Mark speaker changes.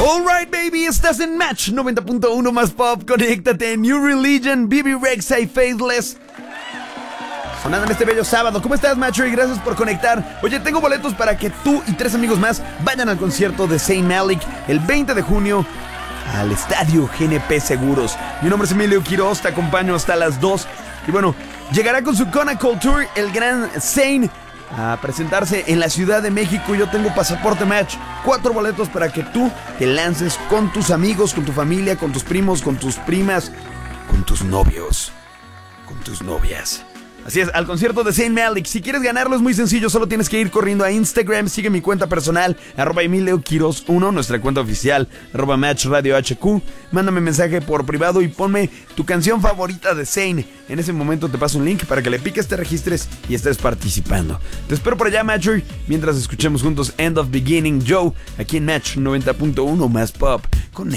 Speaker 1: Alright, baby, estás en Match 90.1 más pop. Conéctate. New Religion, BB Rexa y Faithless. Sonando en este bello sábado. ¿Cómo estás, Macho? Y gracias por conectar. Oye, tengo boletos para que tú y 3 amigos más vayan al concierto de Zayn Malik el 20 de junio al Estadio GNP Seguros. Mi nombre es Emilio Quiroz, te acompaño hasta las 2. Y bueno, llegará con su Conacool Tour el gran Zayn a presentarse en la Ciudad de México. Yo tengo pasaporte Match, 4 boletos para que tú te lances con tus amigos, con tu familia, con tus primos, con tus primas, con tus novios, con tus novias. Así es, al concierto de Zayn Malik. Si quieres ganarlo es muy sencillo, solo tienes que ir corriendo a Instagram. Sigue mi cuenta personal, @EmilioQuiroz1, nuestra cuenta oficial, @MatchRadioHQ. Mándame mensaje por privado y ponme tu canción favorita de Zayn. En ese momento te paso un link para que le piques, te registres y estés participando. Te espero por allá, Matcher, mientras escuchemos juntos End of Beginning Joe, aquí en Match 90.1 más pop.